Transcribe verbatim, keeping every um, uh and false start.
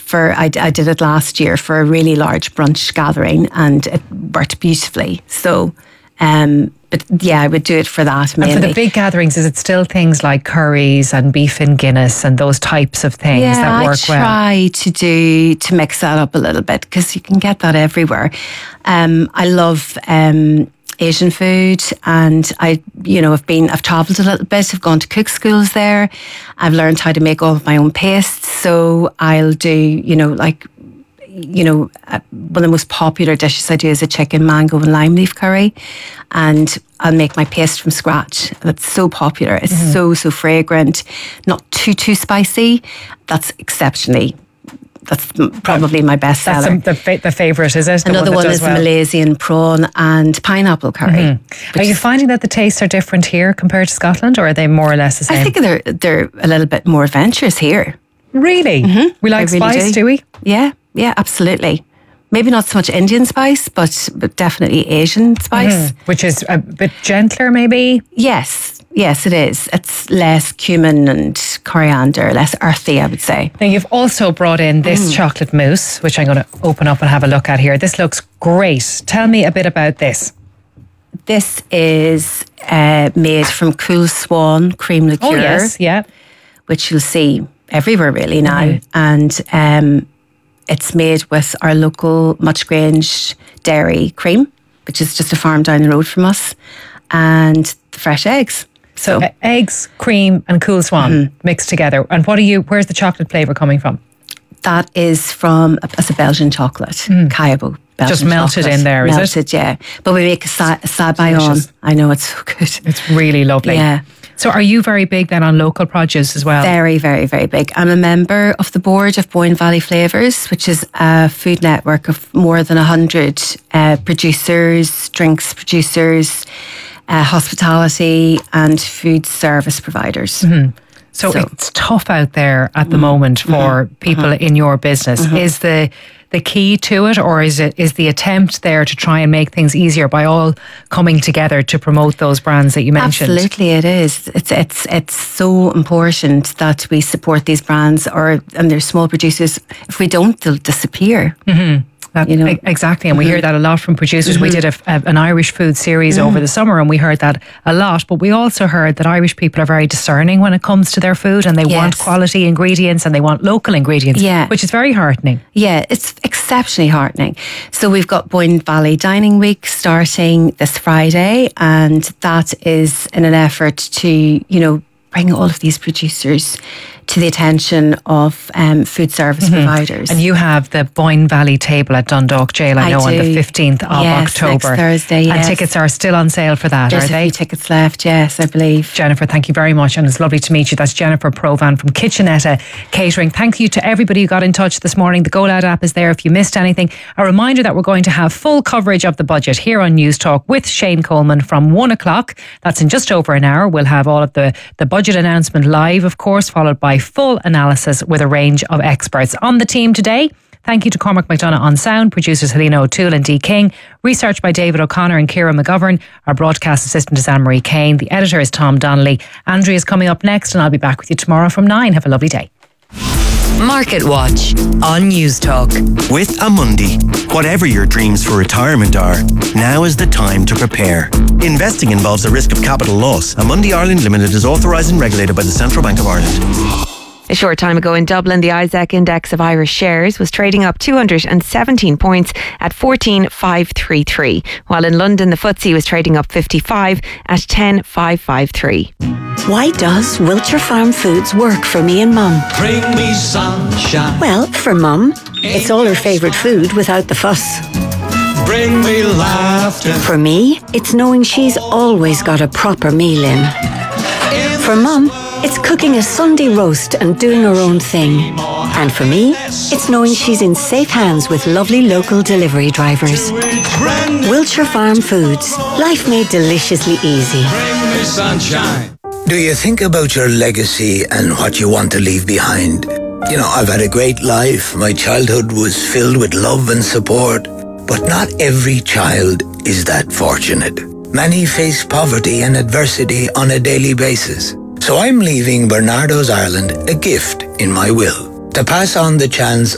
for I, I did it last year for a really large brunch gathering, and it worked beautifully. So, um, but yeah, I would do it for that mainly. And for the big gatherings, is it still things like curries and beef in Guinness and those types of things yeah, that work I well? try to do to mix that up a little bit, because you can get that everywhere. Um, I love um, Asian food, and I, you know, I've been, I've travelled a little bit. I've gone to cook schools there. I've learned how to make all of my own pastes. So I'll do, you know, like, you know, uh, one of the most popular dishes I do is a chicken mango and lime leaf curry, and I'll make my paste from scratch. That's so popular. It's mm-hmm. so so fragrant, not too too spicy. That's exceptionally. That's probably my best That's seller. the, fa- the favourite, is it? The Another one, one is well? Malaysian prawn and pineapple curry. Mm-hmm. Are you finding that the tastes are different here compared to Scotland, or are they more or less the same? I think they're they're a little bit more adventurous here. Really? Mm-hmm. We like really spice, do. do we? Yeah, yeah, absolutely. Maybe not so much Indian spice, but, but definitely Asian spice. Mm-hmm. Which is a bit gentler, maybe? Yes, yes, it is. It's less cumin and coriander, less earthy, I would say. Now, you've also brought in this mm. chocolate mousse, which I'm going to open up and have a look at here. This looks great. Tell me a bit about this. This is uh, made from Cool Swan cream liqueur. Oh, yes, yeah. Which you'll see everywhere really now. Mm-hmm. And um, it's made with our local Muchgrange dairy cream, which is just a farm down the road from us, and the fresh eggs. So uh, eggs, cream and Cool Swan mm-hmm. mixed together. And what are you, where's the chocolate flavour coming from? That is from, it's a Belgian chocolate, mm. Cayabo. Belgian Just melted chocolate. in there, is melted, it? yeah. But we make a, sa- a sabayon. I know, it's so good. It's really lovely. Yeah. So are you very big then on local produce as well? Very, very, very big. I'm a member of the board of Boyne Valley Flavours, which is a food network of more than one hundred uh, producers, drinks producers, uh, hospitality and food service providers. Mm-hmm. So, so it's tough out there at the mm-hmm. moment for mm-hmm. people mm-hmm. in your business. Mm-hmm. Is the the key to it, or is it is the attempt there to try and make things easier by all coming together to promote those brands that you mentioned? Absolutely, it is. It's it's it's so important that we support these brands, or and they're small producers. If we don't, they'll disappear. Mm-hmm. That, you know? Exactly, and mm-hmm. we hear that a lot from producers. Mm-hmm. We did a, a, an Irish food series mm-hmm. over the summer, and we heard that a lot, but we also heard that Irish people are very discerning when it comes to their food, and they yes. want quality ingredients and they want local ingredients, yeah. which is very heartening. Yeah, it's exceptionally heartening. So we've got Boyne Valley Dining Week starting this Friday, and that is in an effort to, you know, bring all of these producers to the attention of um, food service mm-hmm. providers. And you have the Boyne Valley table at Dundalk Jail, I, I know, do. on the fifteenth of yes, October. Next Thursday, yes. And tickets are still on sale for that, There's are they? There's a few tickets left, yes, I believe. Jennifer, thank you very much, and it's lovely to meet you. That's Jennifer Provan from Kitchenetta Catering. Thank you to everybody who got in touch this morning. The Go Loud app is there if you missed anything. A reminder that we're going to have full coverage of the budget here on News Talk with Shane Coleman from one o'clock. That's in just over an hour. We'll have all of the, the budget announcement live, of course, followed by full analysis with a range of experts. On the team today, thank you to Cormac McDonough on sound, producers Helena O'Toole and Dee King, research by David O'Connor and Ciara McGovern, our broadcast assistant is Anne-Marie Kane, the editor is Tom Donnelly. Andrea is coming up next, and I'll be back with you tomorrow from nine. Have a lovely day. Market Watch on News Talk. With Amundi, whatever your dreams for retirement are, now is the time to prepare. Investing involves a risk of capital loss. Amundi Ireland Limited is authorised and regulated by the Central Bank of Ireland. A short time ago in Dublin, the ISAC index of Irish shares was trading up two hundred seventeen points at fourteen thousand five hundred thirty-three, while in London the F T S E was trading up fifty-five at ten thousand five hundred fifty-three. Why does Wiltshire Farm Foods work for me and Mum? Bring me sunshine. Well, for Mum, it's all her favourite food without the fuss. Bring me laughter. For me, it's knowing she's always got a proper meal in. For Mum, it's cooking a Sunday roast and doing her own thing. And for me, it's knowing she's in safe hands with lovely local delivery drivers. Wiltshire Farm Foods. Life made deliciously easy. Bring me sunshine. Do you think about your legacy and what you want to leave behind? You know, I've had a great life. My childhood was filled with love and support. But not every child is that fortunate. Many face poverty and adversity on a daily basis. So I'm leaving Bernardo's Ireland a gift in my will, to pass on the chance